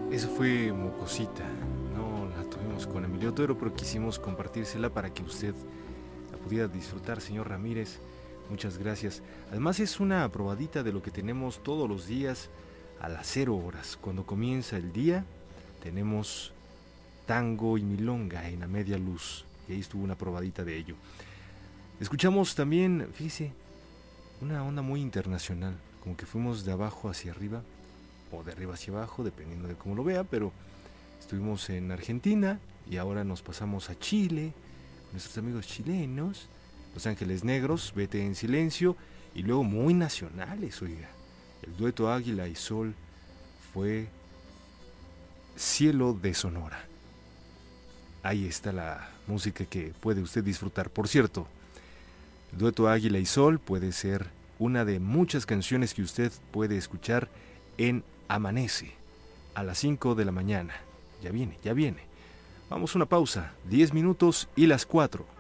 Eso fue Mocosita. No la tuvimos con Emilio Otero, pero quisimos compartírsela para que usted la pudiera disfrutar, señor Ramírez. Muchas gracias. Además es una probadita de lo que tenemos todos los días a las 0 horas. Cuando comienza el día, tenemos tango y milonga en la media luz. Y ahí estuvo una probadita de ello. Escuchamos también, fíjese, una onda muy internacional. Como que fuimos de abajo hacia arriba, o de arriba hacia abajo, dependiendo de cómo lo vea, pero estuvimos en Argentina y ahora nos pasamos a Chile, con nuestros amigos chilenos, Los Ángeles Negros, Vete en Silencio, y luego muy nacionales, oiga. El dueto Águila y Sol fue Cielo de Sonora. Ahí está la música que puede usted disfrutar. Por cierto, el dueto Águila y Sol puede ser una de muchas canciones que usted puede escuchar en Amanece a las 5 de la mañana. Ya viene, ya viene. Vamos a una pausa, 10 minutos y las 4.